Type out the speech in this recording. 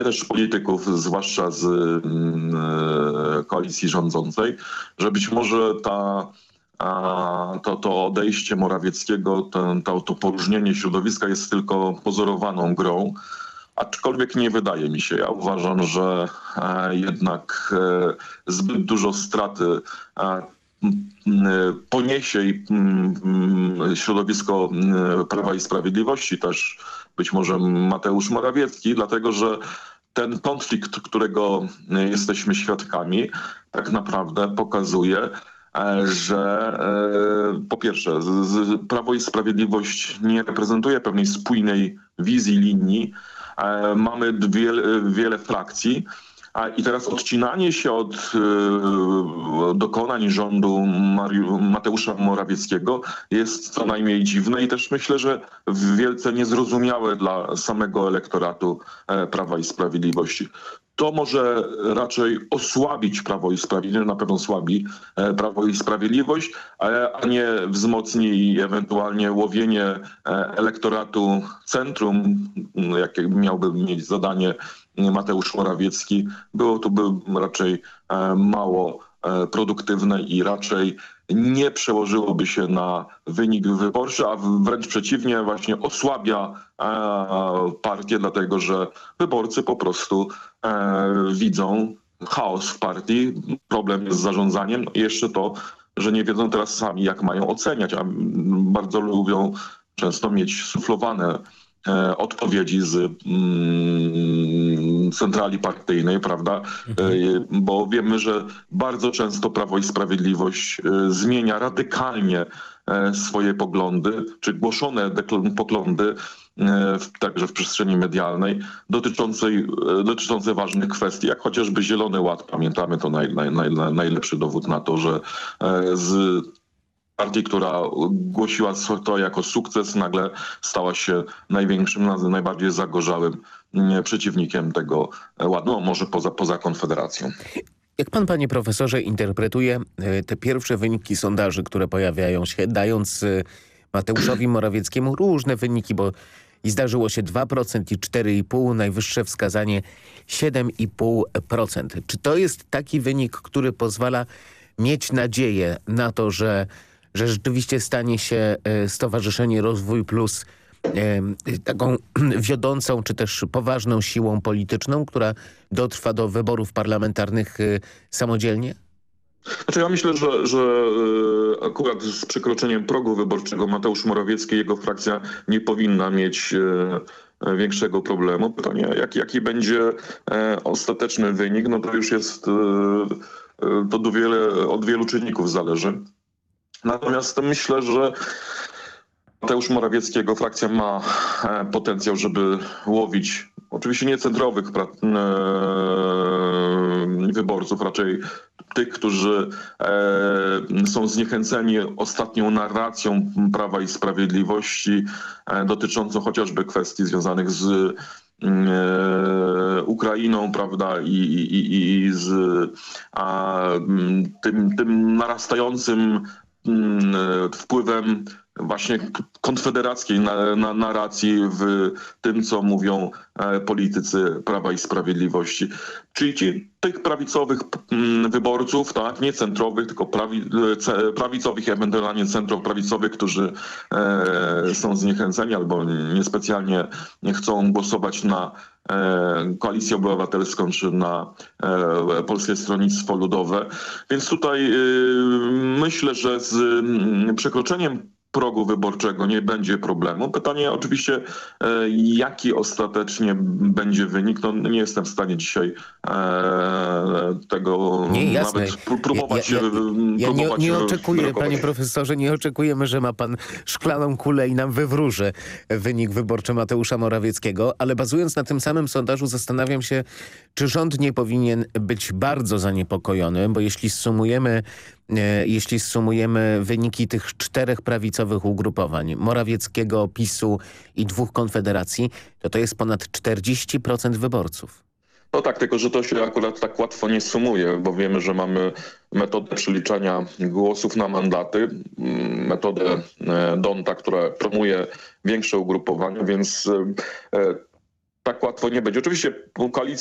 też polityków, zwłaszcza z koalicji rządzącej, że być może to odejście Morawieckiego, to poróżnienie środowiska jest tylko pozorowaną grą, aczkolwiek nie wydaje mi się. Ja uważam, że jednak zbyt dużo straty poniesie i środowisko Prawa i Sprawiedliwości, też być może Mateusz Morawiecki, dlatego że ten konflikt, którego jesteśmy świadkami, tak naprawdę pokazuje, że po pierwsze Prawo i Sprawiedliwość nie reprezentuje pewnej spójnej wizji, linii. Mamy wiele frakcji. I teraz odcinanie się od dokonań rządu Mateusza Morawieckiego jest co najmniej dziwne i też myślę, że wielce niezrozumiałe dla samego elektoratu Prawa i Sprawiedliwości. To może raczej osłabić Prawo i Sprawiedliwość, na pewno słabi Prawo i Sprawiedliwość, a nie wzmocni i ewentualnie łowienie elektoratu centrum, jakie miałby mieć zadanie Mateusz Morawiecki. Było to raczej mało produktywne i raczej nie przełożyłoby się na wynik wyborczy, a wręcz przeciwnie, właśnie osłabia partię, dlatego że wyborcy po prostu widzą chaos w partii, problem jest z zarządzaniem i jeszcze to, że nie wiedzą teraz sami, jak mają oceniać, a bardzo lubią często mieć suflowane odpowiedzi z centrali partyjnej, prawda? Bo wiemy, że bardzo często Prawo i Sprawiedliwość zmienia radykalnie swoje poglądy, czy głoszone poglądy także w przestrzeni medialnej dotyczące ważnych kwestii, jak chociażby Zielony Ład. Pamiętamy, to najlepszy dowód na to, że z partii, która głosiła to jako sukces, nagle stała się największym, najbardziej zagorzałym przeciwnikiem tego ładu, no może poza Konfederacją. Jak pan, panie profesorze, interpretuje te pierwsze wyniki sondaży, które pojawiają się, dając Mateuszowi Morawieckiemu różne wyniki, bo i zdarzyło się 2% i 4,5%, najwyższe wskazanie 7,5%. Czy to jest taki wynik, który pozwala mieć nadzieję na to, że rzeczywiście stanie się Stowarzyszenie Rozwój Plus taką wiodącą czy też poważną siłą polityczną, która dotrwa do wyborów parlamentarnych samodzielnie? Znaczy ja myślę, że akurat z przekroczeniem progu wyborczego Mateusz Morawiecki i jego frakcja nie powinna mieć większego problemu. Pytanie, jaki będzie ostateczny wynik, no to już jest, to od wielu czynników zależy. Natomiast myślę, że Mateusz Morawiecki, jego frakcja ma potencjał, żeby łowić oczywiście nie centrowych wyborców, raczej tych, którzy są zniechęceni ostatnią narracją Prawa i Sprawiedliwości dotyczącą chociażby kwestii związanych z Ukrainą, prawda, i z tym narastającym wpływem właśnie konfederackiej narracji w tym, co mówią politycy Prawa i Sprawiedliwości. Czyli tych prawicowych wyborców, tak, nie centrowych, tylko prawicowych, ewentualnie centroprawicowych, którzy są zniechęceni albo niespecjalnie nie chcą głosować na Koalicję Obywatelską czy na Polskie Stronnictwo Ludowe. Więc tutaj myślę, że z przekroczeniem progu wyborczego nie będzie problemu. Pytanie oczywiście, jaki ostatecznie będzie wynik. No, nie jestem w stanie dzisiaj tego nawet próbować. Nie oczekuję, panie profesorze, nie oczekujemy, że ma pan szklaną kulę i nam wywróży wynik wyborczy Mateusza Morawieckiego, ale bazując na tym samym sondażu zastanawiam się, czy rząd nie powinien być bardzo zaniepokojony, bo jeśli zsumujemy wyniki tych 4 prawicowych ugrupowań, Morawieckiego, PiS-u i 2 Konfederacji, to jest ponad 40% wyborców. No tak, tylko że to się akurat tak łatwo nie sumuje, bo wiemy, że mamy metodę przeliczania głosów na mandaty, metodę D'Hondta, która promuje większe ugrupowania, więc tak łatwo nie będzie. Oczywiście koalicja